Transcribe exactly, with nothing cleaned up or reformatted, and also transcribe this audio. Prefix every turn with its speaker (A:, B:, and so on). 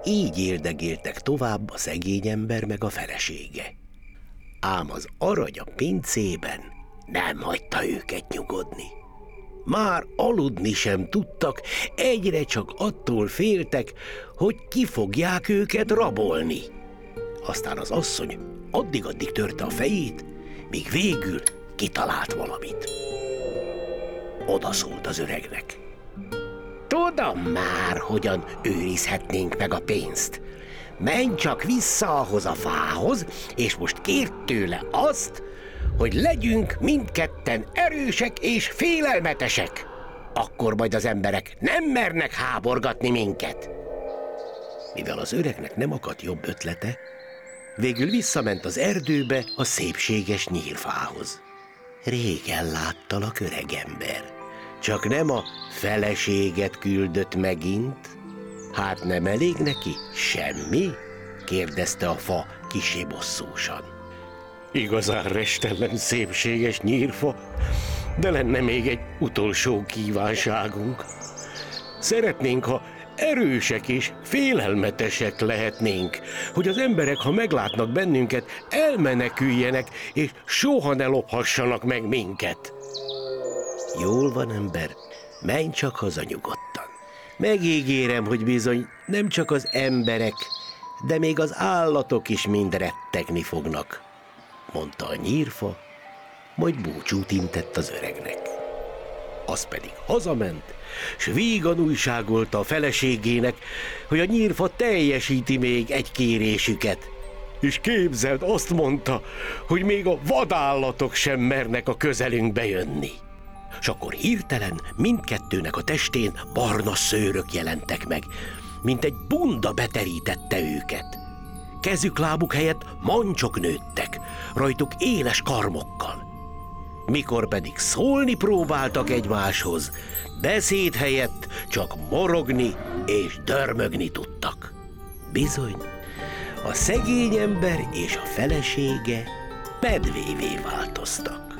A: Így éldegéltek tovább a szegény ember meg a felesége. Ám az arany a pincében nem hagyta őket nyugodni. Már aludni sem tudtak, egyre csak attól féltek, hogy ki fogják őket rabolni. Aztán az asszony addig-addig törte a fejét, míg végül kitalált valamit. Oda szólt az öregnek. Tudom már, hogyan őrizhetnénk meg a pénzt. Menj csak vissza ahhoz a fához, és most kérd tőle azt, hogy legyünk mindketten erősek és félelmetesek. Akkor majd az emberek nem mernek háborgatni minket. Mivel az öregnek nem akadt jobb ötlete, végül visszament az erdőbe a szépséges nyílfához. Régen láttalak, öregember, csak nem a feleséget küldött megint? Hát nem elég neki semmi? Kérdezte a fa kissé bosszúsan. Igazán restellem, szépséges nyírfa, de lenne még egy utolsó kívánságunk. Szeretnénk, ha erősek és félelmetesek lehetnénk, hogy az emberek, ha meglátnak bennünket, elmeneküljenek, és soha ne lophassanak meg minket. Jól van, ember, menj csak haza nyugodtan. Megígérem, hogy bizony nem csak az emberek, de még az állatok is mind rettegni fognak, mondta a nyírfa, majd búcsút intett az öregnek. Az pedig hazament, s vígan újságolta a feleségének, hogy a nyírfa teljesíti még egy kérésüket. És képzeld, azt mondta, hogy még a vadállatok sem mernek a közelünkbe jönni. S akkor hirtelen mindkettőnek a testén barna szőrök jelentek meg, mint egy bunda beterítette őket. Kezük-lábuk helyett mancsok nőttek, rajtuk éles karmokkal. Mikor pedig szólni próbáltak egymáshoz, beszéd helyett csak morogni és dörmögni tudtak. Bizony, a szegény ember és a felesége medvévé változtak.